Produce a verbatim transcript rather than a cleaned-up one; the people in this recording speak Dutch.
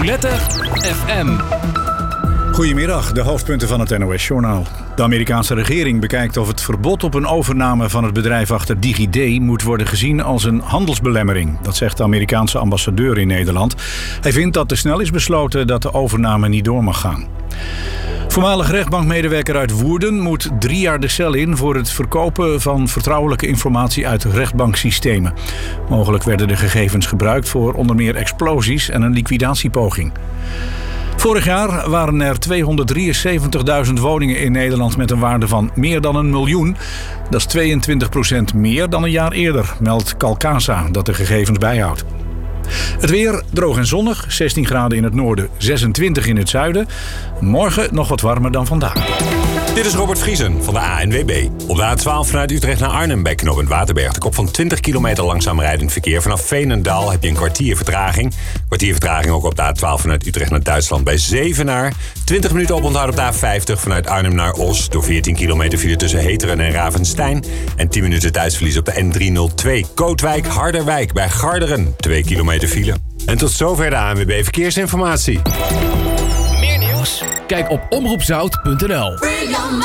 Roulette F M. Goedemiddag, de hoofdpunten van het N O S-journaal. De Amerikaanse regering bekijkt of het verbod op een overname van het bedrijf achter DigiD moet worden gezien als een handelsbelemmering. Dat zegt de Amerikaanse ambassadeur in Nederland. Hij vindt dat te snel is besloten dat de overname niet door mag gaan. Voormalig rechtbankmedewerker uit Woerden moet drie jaar de cel in voor het verkopen van vertrouwelijke informatie uit rechtbanksystemen. Mogelijk werden de gegevens gebruikt voor onder meer explosies en een liquidatiepoging. Vorig jaar waren er tweehonderddrieënzeventigduizend woningen in Nederland met een waarde van meer dan een miljoen. Dat is tweeëntwintig procent meer dan een jaar eerder, meldt Calcasa, dat de gegevens bijhoudt. Het weer droog en zonnig, zestien graden in het noorden, zesentwintig in het zuiden. Morgen nog wat warmer dan vandaag. Dit is Robert Vriesen van de A N W B. Op de A twaalf vanuit Utrecht naar Arnhem bij knooppunt Waterberg. De kop van twintig kilometer langzaam rijdend verkeer. Vanaf Veenendaal heb je een kwartier vertraging. Kwartier vertraging ook op de A twaalf vanuit Utrecht naar Duitsland bij Zevenaar. twintig minuten oponthoud op de A vijftig vanuit Arnhem naar Os. Door veertien kilometer file tussen Heteren en Ravenstein. En tien minuten tijdsverlies op de N driehonderdtwee. Kootwijk Harderwijk bij Garderen. twee kilometer file. En tot zover de A N W B Verkeersinformatie. Meer nieuws? Kijk op omroepzout punt n l.